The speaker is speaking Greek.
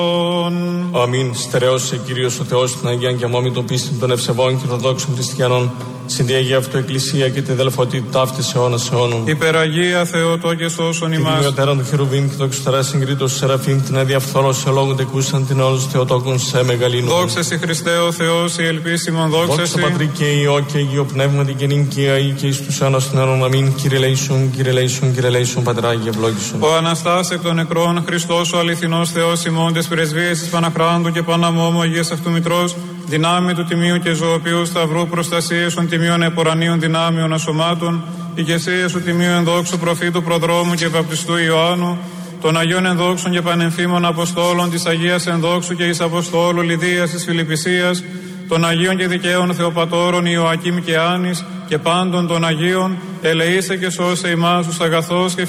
Αμήν. Στερεώσε Κύριος ο Θεός την Αγία και αμόμη των πίστην των ευσεβών και ορθοδόξων χριστιανών, στην Αγία Αυτοεκκλησία και τη δελφότητα ταύτης αιώνας αιώνων. Υπεραγία Θεότο και σώσον ημάς. Την ιωτέραν του Χερουβίμ και το εξωτερά συγκρίτως Σεραφείμ, την αδιαφθόρος ελόγων τεκούσαν την όλους Θεοτόκων σε μεγαλύνου. Δόξα σοι Χριστέ ο Θεός, η ελπίσιμον δόξα σοι. Δόξα Πατρί και Υιό και Υιό Πνεύματι και νυν και αεί και εις τους αιώνας των αιώνων. Αμήν. Κύριε λέησον, Κύριε λέησον, Κύριε λέησον, Πατράγι ευλόγησον. Ο Αναστάς εκ των νεκρών, Χριστός ο αληθινός Θεός ημών, τες πρεσβείες της Παναχράντου και Παναμόμου Αγίας Αυτού Μητρός, δυνάμει του Τιμίου και Ζωοποιού Σταυρού, προστασίες των Τιμίων Επορανίων δυνάμεων ασωμάτων, ηγεσίες του Τιμίου Ενδόξου Προφήτου Προδρόμου και Βαπτιστού Ιωάννου, των Αγίων Ενδόξων και Πανεμφήμων Αποστόλων της Αγίας Ενδόξου και εις Αποστόλου Λιδίας της Φιλιππισίας, των Αγίων και Δικαίων Θεοπατώρων Ιωακήμ και Άνης και πάντων των Αγίων, ελεήσε και σώσε ημάς τους αγαθός και